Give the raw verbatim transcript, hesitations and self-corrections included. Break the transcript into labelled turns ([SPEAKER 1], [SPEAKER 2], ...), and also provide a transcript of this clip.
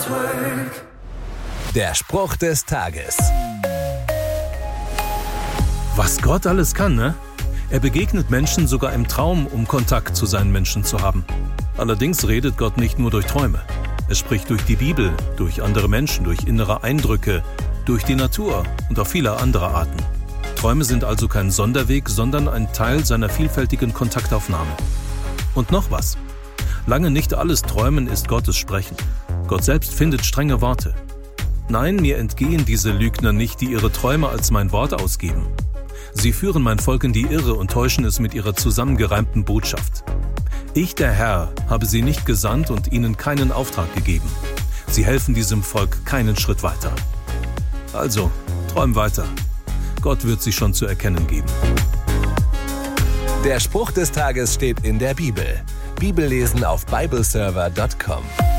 [SPEAKER 1] Network.
[SPEAKER 2] Der Spruch des Tages.
[SPEAKER 3] Was Gott alles kann, ne? Er begegnet Menschen sogar im Traum, um Kontakt zu seinen Menschen zu haben. Allerdings redet Gott nicht nur durch Träume. Er spricht durch die Bibel, durch andere Menschen, durch innere Eindrücke, durch die Natur und auf viele andere Arten. Träume sind also kein Sonderweg, sondern ein Teil seiner vielfältigen Kontaktaufnahme. Und noch was. Lange nicht alles Träumen ist Gottes Sprechen. Gott selbst findet strenge Worte. Nein, mir entgehen diese Lügner nicht, die ihre Träume als mein Wort ausgeben. Sie führen mein Volk in die Irre und täuschen es mit ihrer zusammengereimten Botschaft. Ich, der Herr, habe sie nicht gesandt und ihnen keinen Auftrag gegeben. Sie helfen diesem Volk keinen Schritt weiter. Also, träum weiter. Gott wird sie schon zu erkennen geben.
[SPEAKER 2] Der Spruch des Tages steht in der Bibel. Bibellesen auf bibleserver punkt com.